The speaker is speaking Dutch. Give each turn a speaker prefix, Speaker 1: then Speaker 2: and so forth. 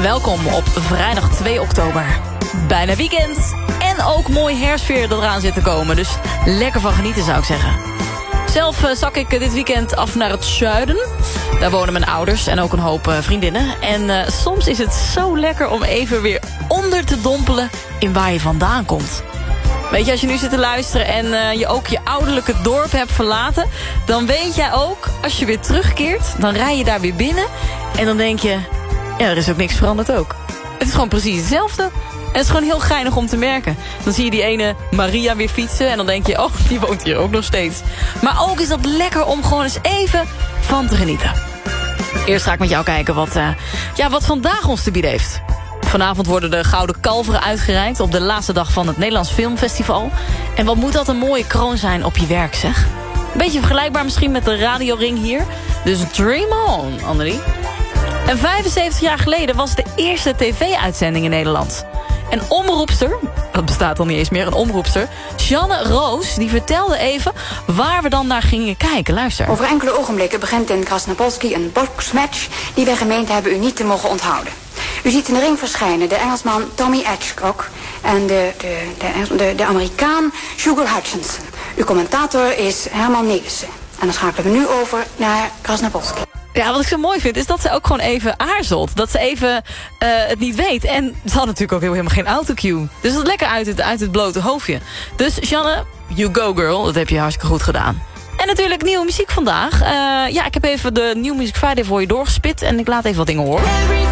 Speaker 1: Welkom op vrijdag 2 oktober. Bijna weekend en ook mooi herfstweer dat eraan zit te komen. Dus lekker van genieten zou ik zeggen. Zelf zak ik dit weekend af naar het zuiden. Daar wonen mijn ouders en ook een hoop vriendinnen. En soms is het zo lekker om even weer onder te dompelen in waar je vandaan komt. Weet je, als je nu zit te luisteren en je ook je ouderlijke dorp hebt verlaten, dan weet jij ook, als je weer terugkeert, dan rij je daar weer binnen en dan denk je, ja, er is ook niks veranderd ook. Het is gewoon precies hetzelfde. En het is gewoon heel geinig om te merken. Dan zie je die ene Maria weer fietsen en dan denk je, oh, die woont hier ook nog steeds. Maar ook is dat lekker om gewoon eens even van te genieten. Eerst ga ik met jou kijken wat vandaag ons te bieden heeft. Vanavond worden de Gouden Kalveren uitgereikt op de laatste dag van het Nederlands Filmfestival. En wat moet dat een mooie kroon zijn op je werk, zeg. Een beetje vergelijkbaar misschien met de radioring hier. Dus dream on, Annelie. En 75 jaar geleden was de eerste tv-uitzending in Nederland. En omroepster, dat bestaat al niet eens meer, een omroepster, Jeanne Roos, die vertelde even waar we dan naar gingen kijken. Luister.
Speaker 2: Over enkele ogenblikken begint in Krasnapolski een boxmatch die wij gemeend hebben u niet te mogen onthouden. U ziet in de ring verschijnen de Engelsman Tommy Edgecock en de Amerikaan Sugar Hutchinson. Uw commentator is Herman Nelissen. En dan schakelen we nu over naar Krasnapolski.
Speaker 1: Ja, wat ik zo mooi vind is dat ze ook gewoon even aarzelt. Dat ze even het niet weet. En ze had natuurlijk ook helemaal geen autocue. Dus dat is lekker uit het blote hoofdje. Dus Jeanne, you go girl. Dat heb je hartstikke goed gedaan. En natuurlijk nieuwe muziek vandaag. Ik heb even de New Music Friday voor je doorgespit. En ik laat even wat dingen horen.